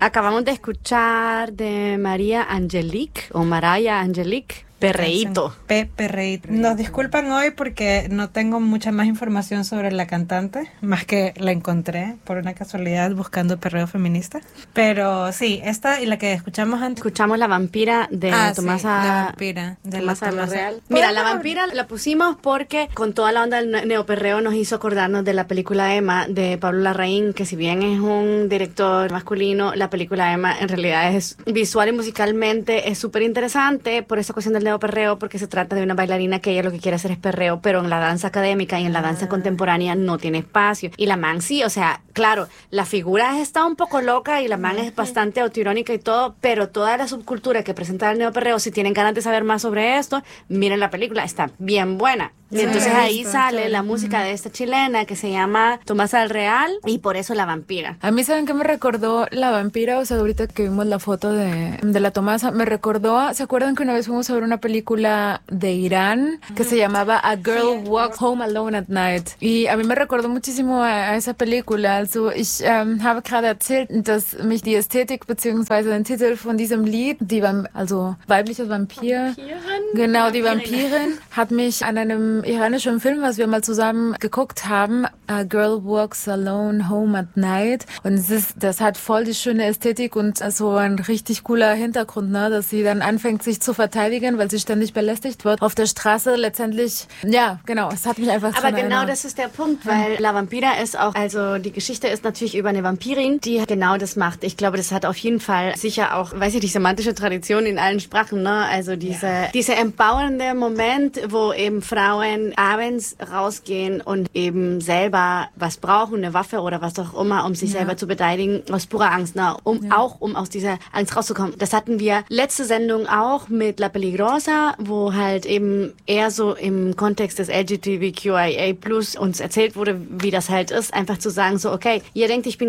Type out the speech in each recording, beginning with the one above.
Acabamos de escuchar de María Angelique o Mariah Angelique. Perreíto. Perreíto. Nos disculpan hoy porque no tengo mucha más información sobre la cantante, más que la encontré por una casualidad buscando perreo feminista. Pero sí, esta y la que escuchamos antes. Escuchamos La Vampira de Tomasa. Sí, La Vampira. De Tomasa la Real. Mira, La Vampira la pusimos porque con toda la onda del neoperreo nos hizo acordarnos de la película Emma de Pablo Larraín, que si bien es un director masculino, la película Emma en realidad es visual y musicalmente es súper interesante por esa cuestión del perreo, porque se trata de una bailarina que ella lo que quiere hacer es perreo, pero en la danza académica y en la danza contemporánea no tiene espacio. Y la man sí, o sea, claro, la figura está un poco loca y la man es bastante autoirónica y todo, pero toda la subcultura que presenta el neoperreo, si tienen ganas de saber más sobre esto, miren la película, está bien buena. Y entonces ahí sale la música de esta chilena que se llama Tomasa Real y por eso La Vampira. A mí, ¿saben qué me recordó La Vampira? O sea, ahorita que vimos la foto de la Tomasa, me recordó, ¿se acuerdan que una vez fuimos a ver una película de Irán que se llamaba A Girl Walks Home Alone at Night? Y a mí me recordó muchísimo a esa película. Also, ich habe gerade erzählt, dass mich die Ästhetik bzw. den Titel von diesem Lied, also weibliches Vampir, genau, die Vampirin, hat mich an einem iranischen Film, was wir mal zusammen geguckt haben, A Girl Walks Alone Home at Night. Und das hat voll die schöne Ästhetik und so ein richtig cooler Hintergrund, ne, dass sie dann anfängt, sich zu verteidigen, weil sie ständig belästigt wird auf der Straße. Letztendlich, ja, genau, es hat mich einfach Aber genau das ist der Punkt, weil La Vampira ist auch, also die Geschichte ist natürlich über eine Vampirin, die genau das macht. Ich glaube, das hat auf jeden Fall sicher auch, weiß ich, die semantische Tradition in allen Sprachen, ne, also diese empowernde Moment, wo eben Frauen abends rausgehen und eben selber was brauchen, eine Waffe oder was auch immer, um sich selber zu beteiligen, aus purer Angst, ne? Auch um aus dieser Angst rauszukommen. Das hatten wir letzte Sendung auch mit La Peligrosa, wo halt eben eher so im Kontext des LGBTQIA+ uns erzählt wurde, wie das halt ist, einfach zu sagen so, okay, ihr denkt, ich bin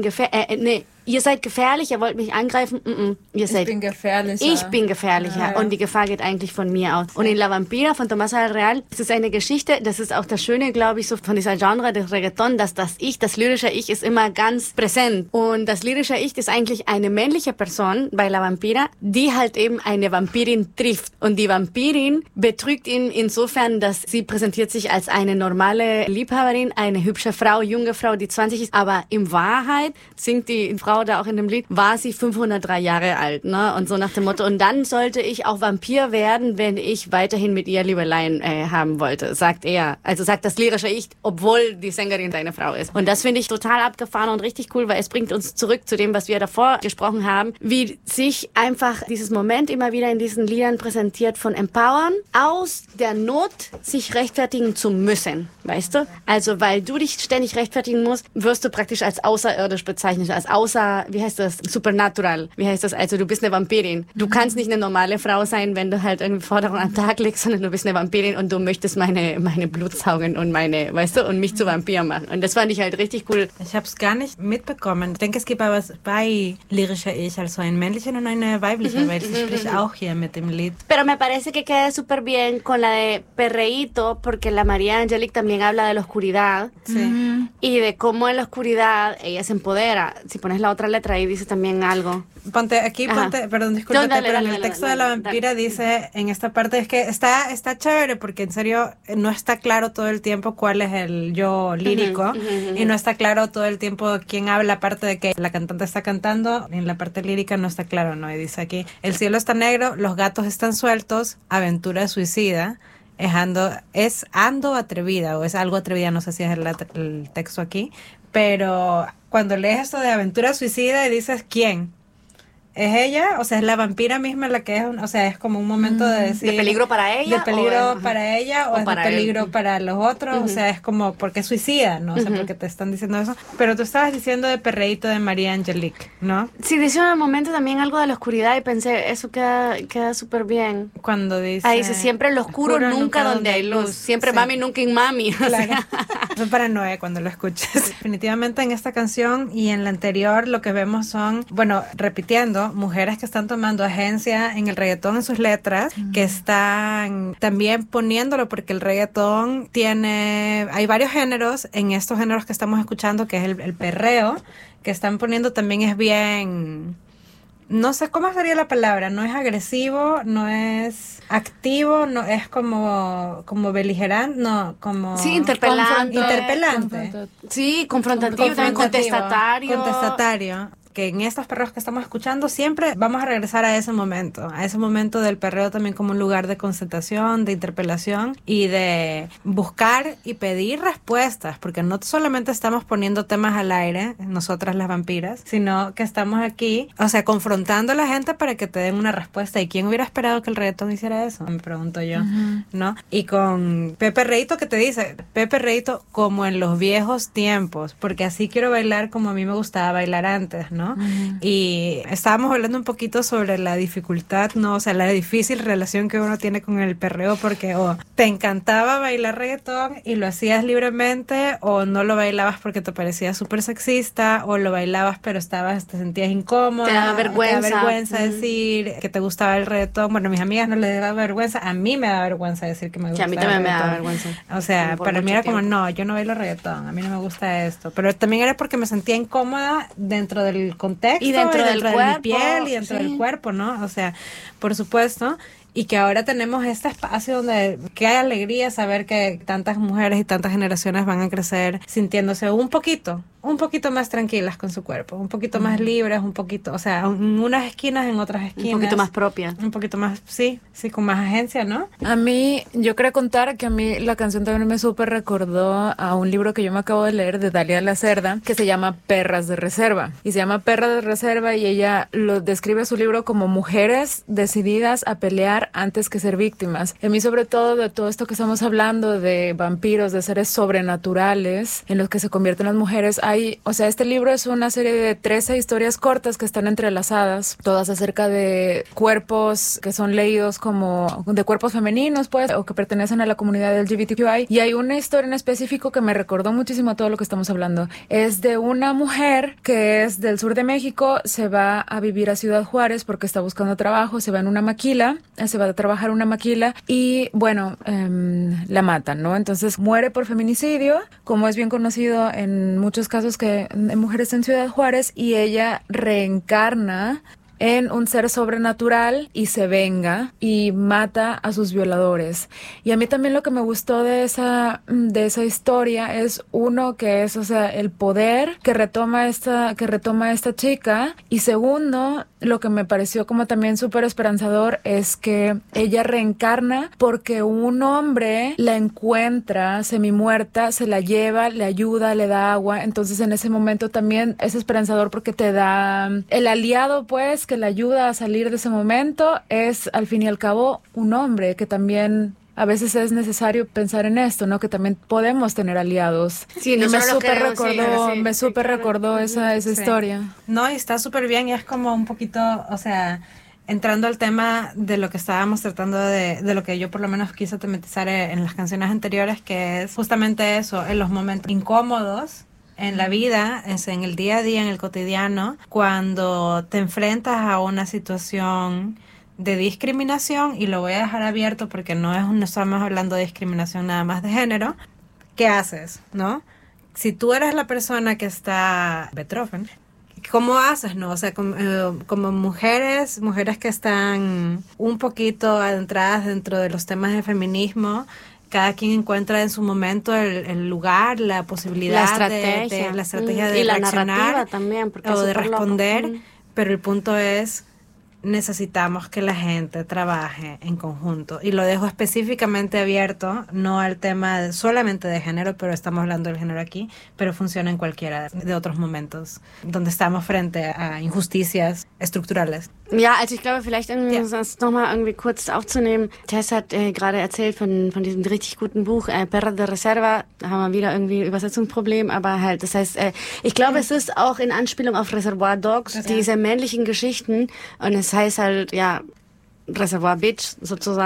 ihr seid gefährlich, ihr wollt mich angreifen. Ich bin gefährlicher. Ich bin gefährlicher. Ja. Und die Gefahr geht eigentlich von mir aus. Und in La Vampira von Tomasa Real, das ist eine Geschichte, das ist auch das Schöne, glaube ich, so von dieser Genre des Reggaeton, dass das lyrische Ich ist immer ganz präsent. Und das lyrische Ich ist eigentlich eine männliche Person bei La Vampira, die halt eben eine Vampirin trifft. Und die Vampirin betrügt ihn insofern, dass sie präsentiert sich als eine normale Liebhaberin, eine hübsche Frau, junge Frau, die 20 ist. Aber in Wahrheit singt die Frau da auch in dem Lied, war sie 503 Jahre alt, ne? Und so nach dem Motto, und dann sollte ich auch Vampir werden, wenn ich weiterhin mit ihr Liebeleien haben wollte, sagt er. Also sagt das lyrische Ich, obwohl die Sängerin seine Frau ist. Und das finde ich total abgefahren und richtig cool, weil es bringt uns zurück zu dem, was wir davor gesprochen haben, wie sich einfach dieses Moment immer wieder in diesen Liedern präsentiert von Empowern, aus der Not sich rechtfertigen zu müssen, weißt du? Also, weil du dich ständig rechtfertigen musst, wirst du praktisch als außerirdisch bezeichnet, als wie heißt das? Supernatural. Wie heißt das? Also du bist eine Vampirin. Du kannst nicht eine normale Frau sein, wenn du halt irgendwie Forderungen an den Tag legst, sondern du bist eine Vampirin und du möchtest meine Blut saugen und weißt du, und mich zu Vampir machen. Und das fand ich halt richtig cool. Ich habe es gar nicht mitbekommen. Ich denke, es gibt aber bei lyrischer Ich, also ein männlichen und eine weibliche, weil sie spricht auch hier mit dem Lied. Pero me parece que queda súper bien con la de Perreíto, porque la María Angelique también habla de la oscuridad. Sí. Y de cómo en la oscuridad ella se empodera. Si pones la otra letra ahí dice también algo. Ponte, perdón, discúlpate, pero en el texto de La Vampira dice, en esta parte, es que está chévere porque en serio no está claro todo el tiempo cuál es el yo lírico y no está claro todo el tiempo quién habla, aparte de que la cantante está cantando, en la parte lírica no está claro, ¿no? Y dice aquí, el cielo está negro, los gatos están sueltos, aventura suicida, es ando atrevida o es algo atrevida, no sé si es el texto aquí, pero cuando lees esto de aventura suicida y dices ¿quién? ¿Es ella? O sea, ¿es la vampira misma la que es? O sea, es como un momento de decir... ¿De peligro para ella? ¿De peligro para ella o es de peligro para los otros? O sea, es como, porque es suicida, ¿no? O sea, porque te están diciendo eso. Pero tú estabas diciendo de Perreíto de María Angelique, ¿no? Sí, dice en un momento también algo de la oscuridad y pensé, eso queda súper bien. Cuando dice... Ahí dice, siempre en lo oscuro, nunca donde hay luz. Siempre sí. Mami, nunca en mami. Claro. Eso para Noé cuando lo escuches. Definitivamente en esta canción y en la anterior lo que vemos son, bueno, repitiendo, mujeres que están tomando agencia en el reggaetón en sus letras, que están también poniéndolo porque el reggaetón hay varios géneros, en estos géneros que estamos escuchando, que es el perreo, que están poniendo también es bien no sé cómo sería la palabra, no es agresivo, no es activo, no es como beligerante, no, como... Sí, interpelante. Sí, confrontativo, también contestatario. Que en estos perreos que estamos escuchando siempre vamos a regresar a ese momento del perreo también como un lugar de concentración, de interpelación y de buscar y pedir respuestas, porque no solamente estamos poniendo temas al aire, nosotras las vampiras, sino que estamos aquí, o sea, confrontando a la gente para que te den una respuesta. ¿Y quién hubiera esperado que el reggaetón hiciera eso? Me pregunto yo, ¿no? Y con Pepe Reito, que te dice, Pepe Reito como en los viejos tiempos, porque así quiero bailar como a mí me gustaba bailar antes, ¿no? Y estábamos hablando un poquito sobre la dificultad, ¿no? O sea, la difícil relación que uno tiene con el perreo, porque o te encantaba bailar reggaetón y lo hacías libremente, o no lo bailabas porque te parecía súper sexista, o lo bailabas pero te sentías incómoda, te daba vergüenza decir que te gustaba el reggaetón. Bueno, a mis amigas no les daba vergüenza, a mí me daba vergüenza decir que me gustaba. Que a mí también me daba vergüenza. O sea, para mí era como, no, yo no bailo reggaetón, a mí no me gusta esto, pero también era porque me sentía incómoda dentro del contexto y dentro del de cuerpo, mi piel y dentro del cuerpo, ¿no? O sea, por supuesto. Y que ahora tenemos este espacio donde qué alegría saber que tantas mujeres y tantas generaciones van a crecer sintiéndose un poquito más tranquilas con su cuerpo, un poquito más libres, un poquito, o sea, en unas esquinas, en otras esquinas. Un poquito más propia. Un poquito más, sí, con más agencia, ¿no? A mí, yo quería contar que a mí la canción también me súper recordó a un libro que yo me acabo de leer de Dalia Lacerda, que se llama Perras de Reserva. Y se llama Perras de Reserva y ella lo describe su libro como mujeres decididas a pelear antes que ser víctimas. Y a mí, sobre todo, de todo esto que estamos hablando de vampiros, de seres sobrenaturales en los que se convierten las mujeres, o sea, este libro es una serie de 13 historias cortas que están entrelazadas, todas acerca de cuerpos que son leídos como de cuerpos femeninos, pues, o que pertenecen a la comunidad LGBTQI. Y hay una historia en específico que me recordó muchísimo a todo lo que estamos hablando. Es de una mujer que es del sur de México, se va a vivir a Ciudad Juárez porque está buscando trabajo, se va en una maquila, se va a trabajar en una maquila y, bueno, la matan, ¿no? Entonces muere por feminicidio, como es bien conocido en muchos casos que mujeres en Ciudad Juárez, y ella reencarna en un ser sobrenatural y se venga y mata a sus violadores. Y a mí también lo que me gustó de esa historia es, uno, que es, o sea, el poder que retoma esta chica, y segundo, lo que me pareció como también súper esperanzador es que ella reencarna porque un hombre la encuentra semimuerta, se la lleva, le ayuda, le da agua. Entonces en ese momento también es esperanzador porque te da el aliado, pues, que la ayuda a salir de ese momento, es al fin y al cabo un hombre, que también a veces es necesario pensar en esto, ¿no? Que también podemos tener aliados. Sí, no, me súper recordó esa historia. No, y está súper bien, y es como un poquito, o sea, entrando al tema de lo que estábamos tratando de lo que yo por lo menos quise tematizar en las canciones anteriores, que es justamente eso, en los momentos incómodos en la vida, en el día a día, en el cotidiano, cuando te enfrentas a una situación de discriminación, y lo voy a dejar abierto porque no estamos hablando de discriminación nada más de género. ¿Qué haces, no? Si tú eres la persona que está Beethoven, ¿cómo haces, no? O sea, como mujeres que están un poquito adentradas dentro de los temas de feminismo, cada quien encuentra en su momento el lugar, la posibilidad, la estrategia de y la reaccionar, narrativa también, porque o de responder, loco. Pero el punto es, necesitamos que la gente trabaje en conjunto, y lo dejo específicamente abierto, no al tema solamente de género, pero estamos hablando del género aquí, pero funciona en cualquiera de otros momentos donde estamos frente a injusticias estructurales. Ja, also ich glaube, vielleicht um das nochmal irgendwie kurz aufzunehmen. Tess hat gerade erzählt von diesem richtig guten Buch, Perras de Reserva. Da haben wir wieder irgendwie Übersetzungsproblem, aber halt, das heißt, ich glaube, es ist auch in Anspielung auf Reservoir Dogs, diese männlichen Geschichten, und es heißt halt, ja, Reservoir Bitch sozusagen.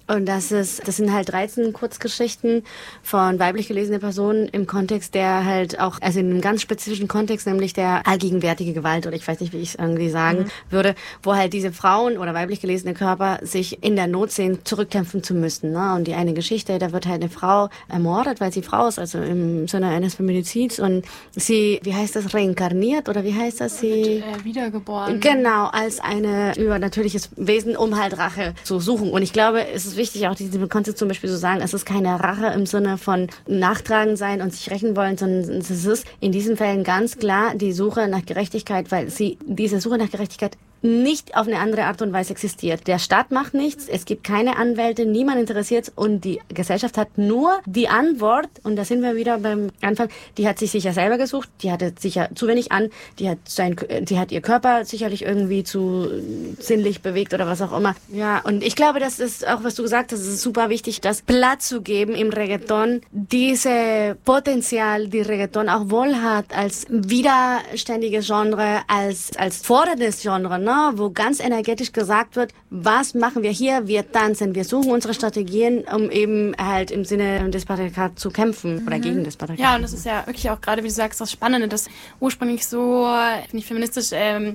Und das sind halt 13 Kurzgeschichten von weiblich gelesenen Personen im Kontext, der halt auch, also in einem ganz spezifischen Kontext, nämlich der allgegenwärtige Gewalt, oder ich weiß nicht, wie ich es irgendwie sagen würde, wo halt diese Frauen oder weiblich gelesene Körper sich in der Not sehen, zurückkämpfen zu müssen. Ne? Und die eine Geschichte, da wird halt eine Frau ermordet, weil sie Frau ist, also im Sinne eines Feminizids, und sie, wie heißt das, reinkarniert, oder wie heißt das? Sie wiedergeboren. Genau, als eine übernatürliches Wesen, um halt Rache zu suchen. Und ich glaube, es ist wichtig, auch diesen Kontext zum Beispiel zu sagen, es ist keine Rache im Sinne von nachtragen sein und sich rächen wollen, sondern es ist in diesen Fällen ganz klar die Suche nach Gerechtigkeit, weil diese Suche nach Gerechtigkeit nicht auf eine andere Art und Weise existiert. Der Staat macht nichts, es gibt keine Anwälte, niemand interessiert, und die Gesellschaft hat nur die Antwort, und da sind wir wieder beim Anfang, die hat sich sicher selber gesucht, die hatte sicher zu wenig an, die hat ihr Körper sicherlich irgendwie zu sinnlich bewegt oder was auch immer. Ja, und ich glaube, das ist auch, was du gesagt hast, es ist super wichtig, das Platz zu geben im Reggaeton, diese Potenzial, die Reggaeton auch wohl hat, als widerständiges Genre, als forderndes Genre, ne? Wo ganz energetisch gesagt wird, was machen wir hier? Wir tanzen, wir suchen unsere Strategien, um eben halt im Sinne des Patriarchats zu kämpfen oder gegen das Patriarchat. Ja, und das ist ja wirklich auch gerade, wie du sagst, das Spannende, dass ursprünglich so nicht feministisch,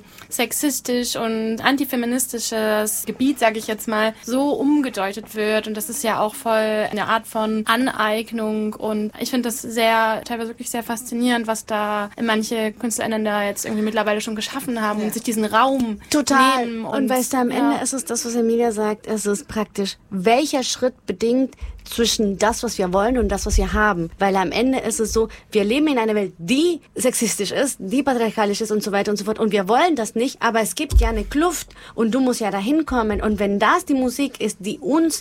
sexistisch und antifeministisches Gebiet, sage ich jetzt mal, so umgedeutet wird, und das ist ja auch voll eine Art von Aneignung, und ich finde das teilweise wirklich sehr faszinierend, was da manche KünstlerInnen da jetzt irgendwie mittlerweile schon geschaffen haben und sich diesen Raum total nehmen. Und weißt du, am Ende ist es das, was Emilia sagt, es ist praktisch, welcher Schritt bedingt zwischen das, was wir wollen und das, was wir haben. Weil am Ende ist es so, wir leben in einer Welt, die sexistisch ist, die patriarchalisch ist und so weiter und so fort. Und wir wollen das nicht, aber es gibt ja eine Kluft und du musst ja dahin kommen. Und wenn das die Musik ist, die uns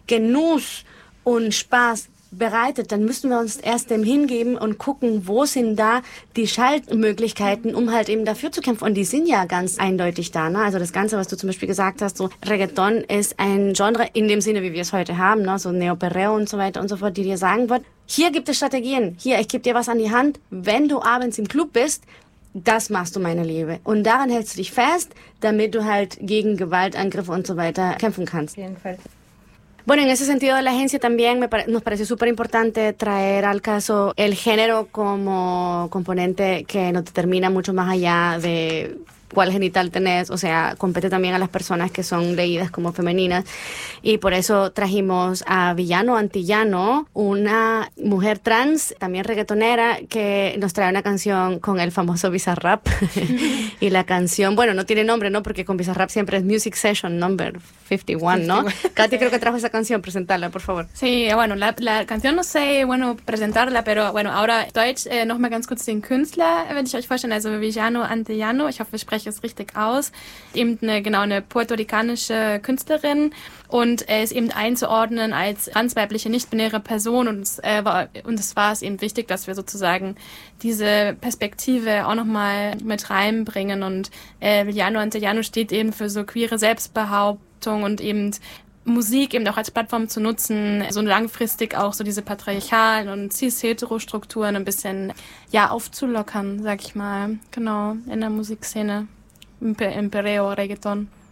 Genuss und Spaß bereitet, dann müssen wir uns erst dem hingeben und gucken, wo sind da die Schaltmöglichkeiten, um halt eben dafür zu kämpfen. Und die sind ja ganz eindeutig da. Ne? Also das Ganze, was du zum Beispiel gesagt hast, so Reggaeton ist ein Genre in dem Sinne, wie wir es heute haben, ne? So Neoperreo und so weiter und so fort, die dir sagen wird, hier gibt es Strategien, hier, ich gebe dir was an die Hand, wenn du abends im Club bist, das machst du, meine Liebe. Und daran hältst du dich fest, damit du halt gegen Gewaltangriffe und so weiter kämpfen kannst. Auf jeden Fall. Bueno, en ese sentido de la agencia también nos pareció súper importante traer al caso el género como componente que nos determina mucho más allá de cuál genital tenés, o sea, compete también a las personas que son leídas como femeninas, y por eso trajimos a Villano Antillano, una mujer trans, también reggaetonera, que nos trae una canción con el famoso Bizarrap, y la canción, bueno, no tiene nombre, ¿no? Porque con Bizarrap siempre es Music Session Number 51, ¿no? Katy creo que trajo esa canción, presentarla, por favor. Sí, bueno, la canción no sé, bueno, presentarla, pero bueno, ahora Deutsch, noch mal ganz kurz den Künstler, wenn ich euch vorstellen, also Villano Antillano, ich hoffe, ich spreche es richtig aus, eben eine puerto-ricanische Künstlerin, und ist eben einzuordnen als transweibliche, nicht-binäre Person, und es war es eben wichtig, dass wir sozusagen diese Perspektive auch nochmal mit reinbringen, und Villano Antillano steht eben für so queere Selbstbehauptung und eben Musik eben auch als Plattform zu nutzen, so langfristig auch so diese patriarchalen und cis-hetero-Strukturen ein bisschen, ja, aufzulockern, sag ich mal, genau, in der Musikszene, im Perreo, Reggaeton.